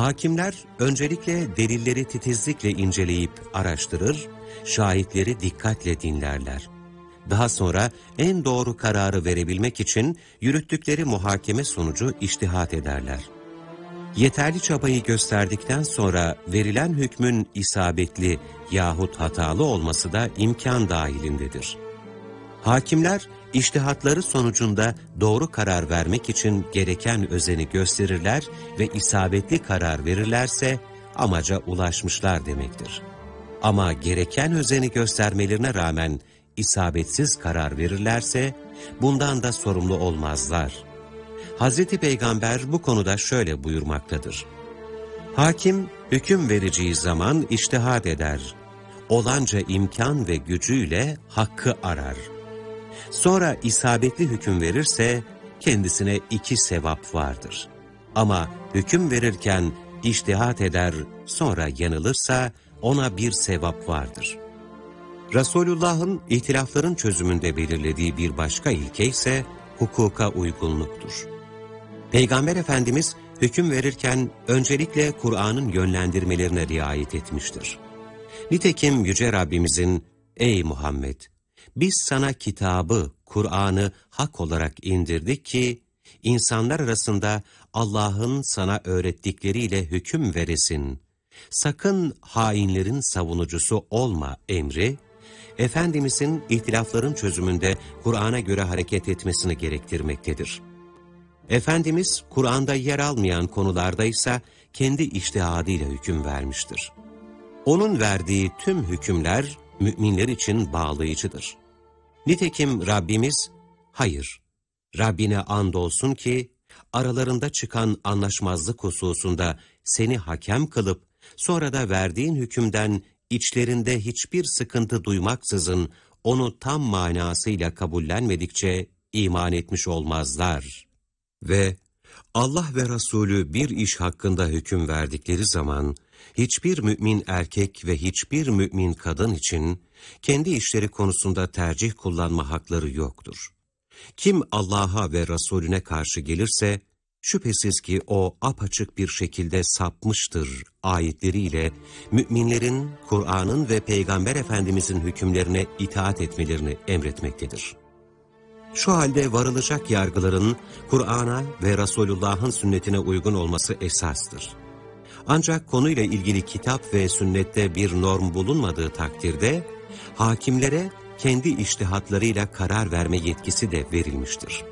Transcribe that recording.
Hakimler öncelikle delilleri titizlikle inceleyip araştırır, şahitleri dikkatle dinlerler. Daha sonra en doğru kararı verebilmek için yürüttükleri muhakeme sonucu içtihat ederler. Yeterli çabayı gösterdikten sonra verilen hükmün isabetli yahut hatalı olması da imkan dahilindedir. Hakimler, içtihatları sonucunda doğru karar vermek için gereken özeni gösterirler ve isabetli karar verirlerse amaca ulaşmışlar demektir. Ama gereken özeni göstermelerine rağmen isabetsiz karar verirlerse bundan da sorumlu olmazlar. Hazreti Peygamber bu konuda şöyle buyurmaktadır. Hakim hüküm vereceği zaman içtihat eder. Olanca imkan ve gücüyle hakkı arar. Sonra isabetli hüküm verirse kendisine 2 sevap vardır. Ama hüküm verirken içtihat eder, sonra yanılırsa ona 1 sevap vardır. Resulullah'ın ihtilafların çözümünde belirlediği bir başka ilke ise hukuka uygunluktur. Peygamber Efendimiz hüküm verirken öncelikle Kur'an'ın yönlendirmelerine riayet etmiştir. Nitekim Yüce Rabbimizin, "Ey Muhammed! Biz sana kitabı, Kur'an'ı hak olarak indirdik ki, insanlar arasında Allah'ın sana öğrettikleriyle hüküm veresin. Sakın hainlerin savunucusu olma" emri, Efendimizin ihtilafların çözümünde Kur'an'a göre hareket etmesini gerektirmektedir. Efendimiz, Kur'an'da yer almayan konularda ise kendi içtihadıyla hüküm vermiştir. Onun verdiği tüm hükümler müminler için bağlayıcıdır. Nitekim Rabbimiz, "Hayır, Rabbine andolsun ki aralarında çıkan anlaşmazlık hususunda seni hakem kılıp sonra da verdiğin hükümden içlerinde hiçbir sıkıntı duymaksızın onu tam manasıyla kabullenmedikçe iman etmiş olmazlar." Ve Allah ve Resulü bir iş hakkında hüküm verdikleri zaman hiçbir mümin erkek ve hiçbir mümin kadın için kendi işleri konusunda tercih kullanma hakları yoktur. Kim Allah'a ve Resulüne karşı gelirse şüphesiz ki o apaçık bir şekilde sapmıştır ayetleriyle müminlerin Kur'an'ın ve Peygamber Efendimizin hükümlerine itaat etmelerini emretmektedir. Şu halde varılacak yargıların Kur'an'a ve Resulullah'ın sünnetine uygun olması esastır. Ancak konuyla ilgili kitap ve sünnette bir norm bulunmadığı takdirde hakimlere kendi içtihatlarıyla karar verme yetkisi de verilmiştir.